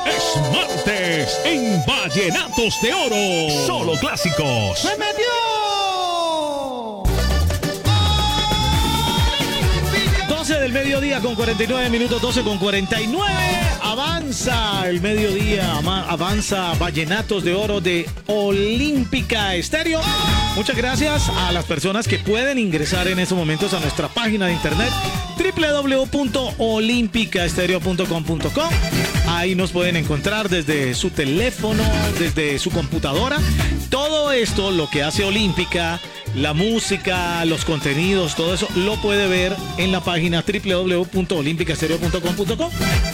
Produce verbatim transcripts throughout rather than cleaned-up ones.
Es martes en Vallenatos de Oro. Solo clásicos. ¡Se metió! doce del mediodía con cuarenta y nueve minutos, doce con cuarenta y nueve. Avanza el mediodía, avanza Vallenatos de Oro de Olímpica Estéreo. Muchas gracias a las personas que pueden ingresar en estos momentos a nuestra página de internet doble u doble u doble u punto olímpica estéreo punto com punto co. Ahí nos pueden encontrar desde su teléfono, desde su computadora. Todo esto, lo que hace Olímpica, la música, los contenidos, todo eso lo puede ver en la página doble u doble u doble u punto olímpica estéreo punto com punto co.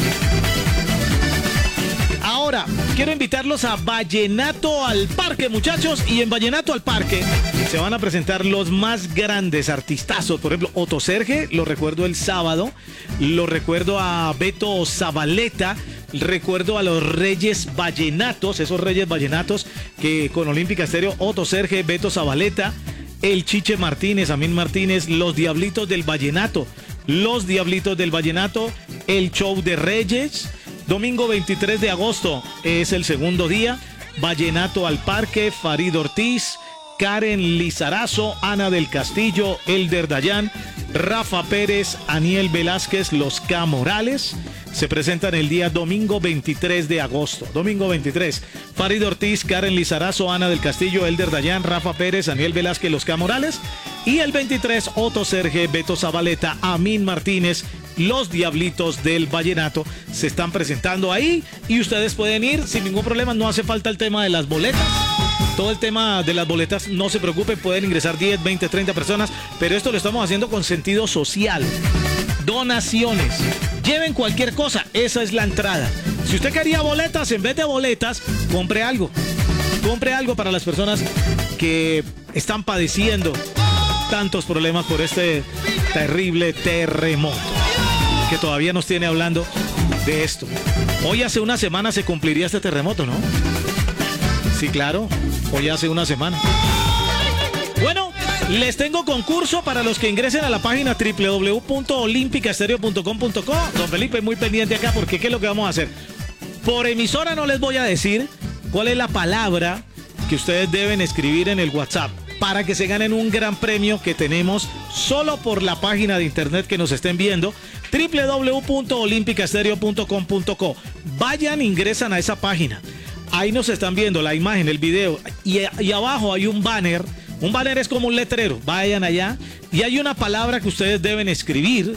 Ahora, quiero invitarlos a Vallenato al Parque, muchachos, y en Vallenato al Parque se van a presentar los más grandes artistazos. Por ejemplo, Otto Serge, lo recuerdo el sábado, lo recuerdo a Beto Zabaleta, recuerdo a los Reyes Vallenatos, esos Reyes Vallenatos que con Olímpica Estéreo, Otto Serge, Beto Zabaleta, el Chiche Martínez, Amín Martínez, los Diablitos del Vallenato, los Diablitos del Vallenato, el show de Reyes. Domingo veintitrés de agosto es el segundo día. Vallenato al Parque, Farid Ortiz, Karen Lizarazo, Ana del Castillo, Elder Dayan, Rafa Pérez, Aniel Velázquez, Los K. Morales. Se presentan el día domingo veintitrés de agosto. Domingo veintitrés. Farid Ortiz, Karen Lizarazo, Ana del Castillo, Elder Dayan, Rafa Pérez, Aniel Velázquez, Los K. Morales. Y el veintitrés, Otto Serge, Beto Zabaleta, Amín Martínez, los Diablitos del Vallenato se están presentando ahí y ustedes pueden ir sin ningún problema. No hace falta el tema de las boletas. Todo el tema de las boletas, no se preocupen, pueden ingresar diez, veinte, treinta personas, pero esto lo estamos haciendo con sentido social. Donaciones. Lleven cualquier cosa, esa es la entrada. Si usted quería boletas, en vez de boletas, compre algo. Compre algo para las personas que están padeciendo tantos problemas por este terrible terremoto, que todavía nos tiene hablando de esto. Hoy hace una semana se cumpliría este terremoto, ¿no? Sí, claro, hoy hace una semana. Bueno, les tengo concurso para los que ingresen a la página doble u doble u doble u punto olímpica estéreo punto com punto co. Don Felipe, muy pendiente acá porque ¿qué es lo que vamos a hacer? Por emisora no les voy a decir cuál es la palabra que ustedes deben escribir en el WhatsApp para que se ganen un gran premio que tenemos solo por la página de internet que nos estén viendo, doble u doble u doble u punto olímpica estéreo punto com punto co. Vayan, ingresan a esa página. Ahí nos están viendo la imagen, el video, y, y abajo hay un banner. Un banner es como un letrero. Vayan allá y hay una palabra que ustedes deben escribir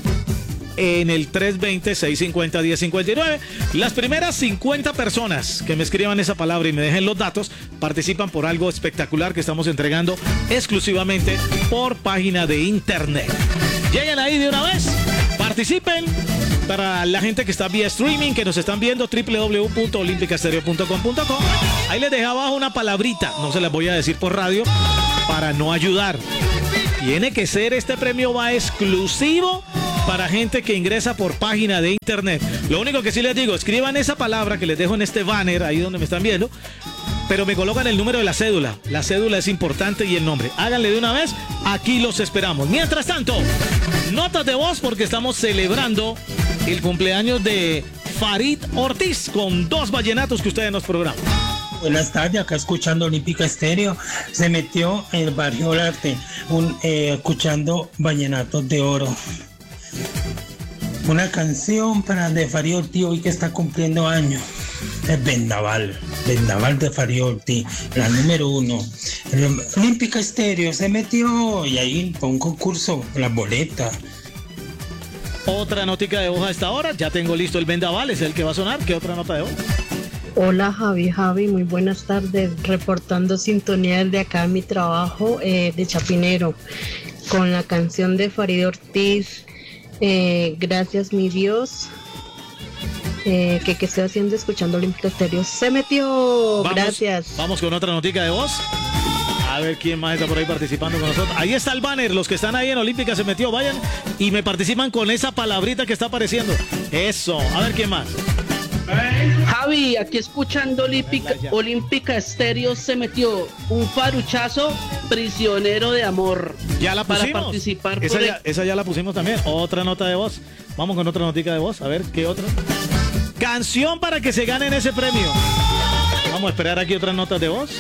en el tres dos cero, seis cinco cero, uno cero cinco nueve. Las primeras cincuenta personas que me escriban esa palabra y me dejen los datos participan por algo espectacular que estamos entregando exclusivamente por página de internet. Lleguen ahí de una vez, participen. Para la gente que está vía streaming, que nos están viendo, doble u doble u doble u punto olímpica estéreo punto com punto co. Ahí les dejé abajo una palabrita, no se las voy a decir por radio para no ayudar. Tiene que ser, este premio va exclusivo para gente que ingresa por página de internet. Lo único que sí les digo, escriban esa palabra que les dejo en este banner, ahí donde me están viendo, pero me colocan el número de la cédula. La cédula es importante y el nombre. Háganle de una vez, aquí los esperamos. Mientras tanto, notas de voz porque estamos celebrando el cumpleaños de Farid Ortiz con dos vallenatos que ustedes nos programan. Buenas tardes, acá escuchando Olímpica Estéreo. Se metió en el barrio Arte, un, eh, escuchando Vallenatos de Oro. Una canción para de Farid Ortiz hoy que está cumpliendo años. Es Vendaval, Vendaval de Farid Ortiz, la número uno. El Olímpica Estéreo se metió y ahí fue un concurso, las boletas. Otra notica de voz a esta hora, ya tengo listo el Vendaval, es el que va a sonar. ¿Qué otra nota de voz? Hola Javi, Javi, muy buenas tardes, reportando sintonía desde acá en mi trabajo eh, de Chapinero, con la canción de Farid Ortiz, eh, Gracias mi Dios, eh, que, que estoy haciendo escuchando Olímpica Estéreo, se metió, vamos, gracias. Vamos con otra notica de voz. A ver quién más está por ahí participando con nosotros. Ahí está el banner, los que están ahí en Olímpica se metió, vayan y me participan con esa palabrita que está apareciendo. Eso, a ver quién más. Javi, aquí escuchando Olímpica, Olímpica Estéreo se metió un faruchazo, Prisionero de Amor. Ya la pusimos. Para participar. Esa por ya, el... esa ya la pusimos también. Otra nota de voz. Vamos con otra notica de voz. A ver, ¿qué otra? Canción para que se ganen ese premio. Vamos a esperar aquí otras notas de voz.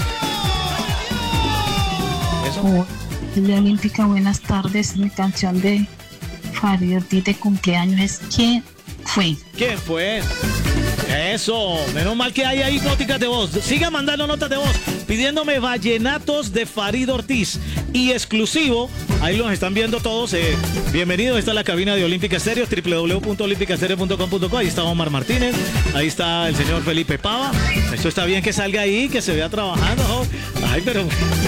Oh, de Olímpica, buenas tardes. Mi canción de Farid Ortiz de cumpleaños es ¿Quién fue? ¿Quién fue? Eso, menos mal que hay ahí noticas de voz. Siga mandando notas de voz, pidiéndome vallenatos de Farid Ortiz. Y exclusivo, ahí los están viendo todos. Eh, bienvenido, esta es la cabina de Olímpica Estéreo, doble u doble u doble u punto olímpica estéreo punto com punto co. Ahí está Omar Martínez, ahí está el señor Felipe Pava. Esto está bien que salga ahí, que se vea trabajando. ¿No? Ay, pero...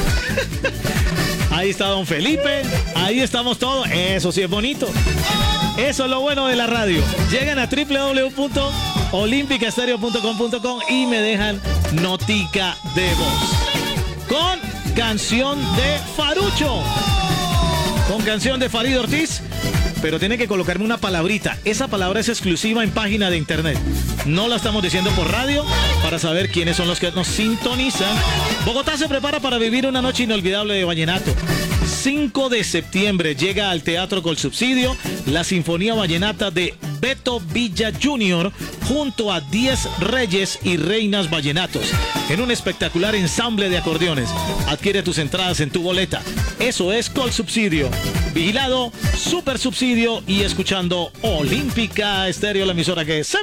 Ahí está don Felipe, ahí estamos todos. Eso sí es bonito. Eso es lo bueno de la radio. Llegan a doble u doble u doble u punto olímpica estéreo punto com punto co y me dejan notica de voz. Con canción de Farucho. Con canción de Farid Ortiz. Pero tiene que colocarme una palabrita. Esa palabra es exclusiva en página de internet. No la estamos diciendo por radio para saber quiénes son los que nos sintonizan. Bogotá se prepara para vivir una noche inolvidable de vallenato. cinco de septiembre llega al Teatro Colsubsidio la Sinfonía Vallenata de Beto Villa junior junto a diez reyes y reinas vallenatos en un espectacular ensamble de acordeones. Adquiere tus entradas en tu boleta. Eso es Colsubsidio. Vigilado, Super Subsidio y escuchando Olímpica Estéreo, la emisora que se